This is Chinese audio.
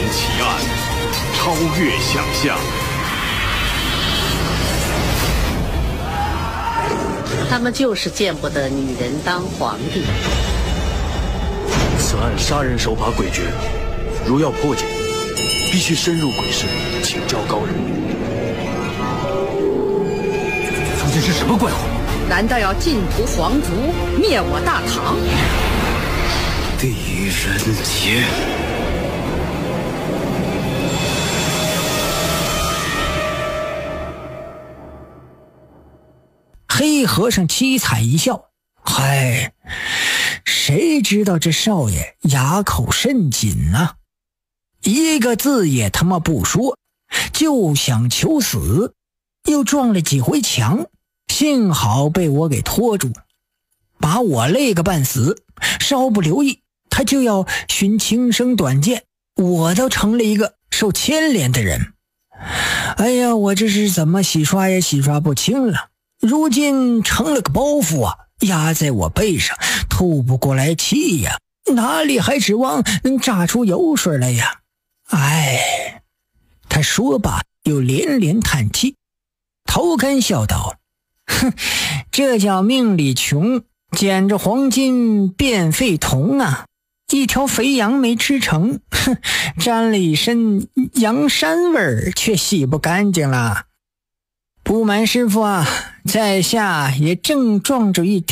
奇案，超越想象。 他们就是见不得女人当皇帝。 此案杀人手法诡谲，如要破解，必须深入鬼市，请教高人。 究竟是什么怪物？ 难道要尽屠皇族，灭我大唐？ 狄仁杰。 黑和尚凄惨一笑，嗨，谁知道这少爷哑口甚紧啊，一个字也他妈不说，就想求死，又撞了几回墙，幸好被我给拖住了，把我累个半死，稍不留意他就要寻轻生短剑，我都成了一个受牵连的人。哎呀，我这是怎么洗刷也洗刷不清了，如今成了个包袱啊，压在我背上，透不过来气呀，哪里还指望能榨出油水来呀？哎，他说罢又连连叹气，头干笑道：哼，这叫命里穷，捡着黄金变废铜啊！一条肥羊没吃成，哼，沾了一身羊膻味儿，却洗不干净了。不瞒师傅啊，在下也正撞着一条